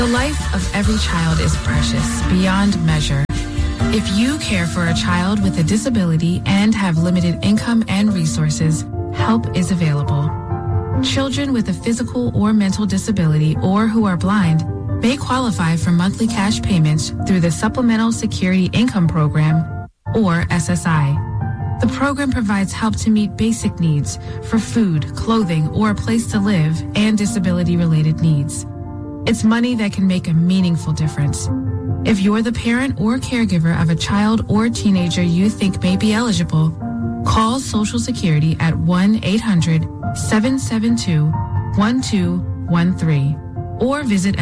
The life of every child is precious beyond measure. If you care for a child with a disability and have limited income and resources, help is available. Children with a physical or mental disability or who are blind may qualify for monthly cash payments through the Supplemental Security Income Program, or SSI. The program provides help to meet basic needs for food, clothing, or a place to live, and disability-related needs. It's money that can make a meaningful difference. If you're the parent or caregiver of a child or teenager you think may be eligible, call Social Security at 1-800-772-1213 or visit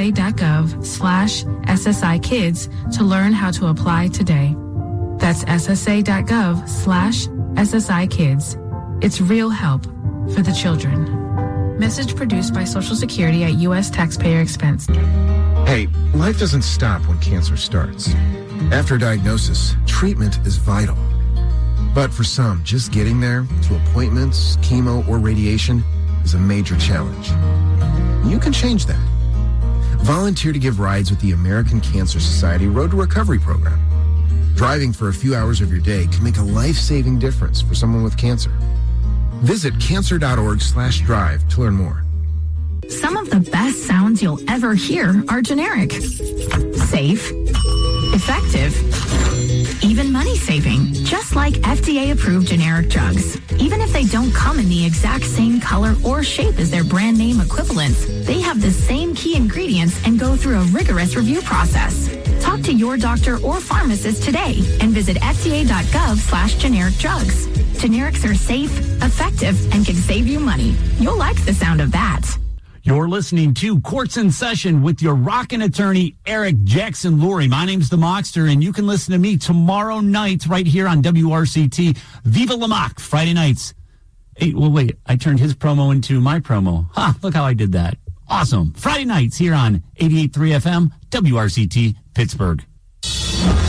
ssa.gov/SSI Kids to learn how to apply today. That's ssa.gov/SSI Kids. It's real help for the children. Message produced by Social Security at U.S. taxpayer expense. Hey, life doesn't stop when cancer starts. After diagnosis, treatment is vital. But for some, just getting there to appointments, chemo, or radiation is a major challenge. You can change that. Volunteer to give rides with the American Cancer Society Road to Recovery program. Driving for a few hours of your day can make a life-saving difference for someone with cancer. Visit cancer.org/drive to learn more. Some of the best sounds you'll ever hear are generic. Safe. Effective. Even money-saving. Just like FDA-approved generic drugs. Even if they don't come in the exact same color or shape as their brand name equivalents, they have the same key ingredients and go through a rigorous review process. Talk to your doctor or pharmacist today and visit fda.gov/generic drugs. Generics are safe, effective, and can save you money. You'll like the sound of that. You're listening to Courts in Session with your rockin' attorney, Eric Jackson Lurie. My name's The Mockster, and you can listen to me tomorrow night right here on WRCT. Viva La Mock, Friday nights. Hey, well, wait, I turned his promo into my promo. Look how I did that. Awesome. Friday nights here on 88.3 FM, WRCT, Pittsburgh.